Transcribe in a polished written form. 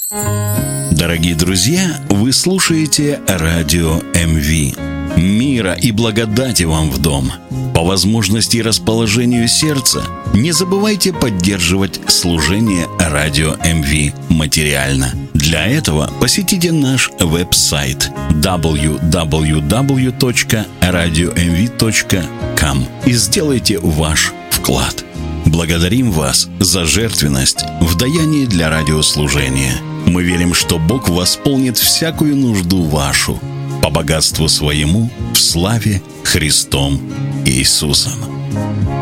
Дорогие друзья, вы слушаете радио МВ. Мира и благодати вам в дом. По возможности и расположению сердца не забывайте поддерживать служение радио МВ материально. Для этого посетите наш веб-сайт www.radiomv.com и сделайте ваш вклад. Благодарим вас за жертвенность в даянии для радиослужения. Мы верим, что Бог восполнит всякую нужду вашу по богатству своему в славе Христом Иисусом.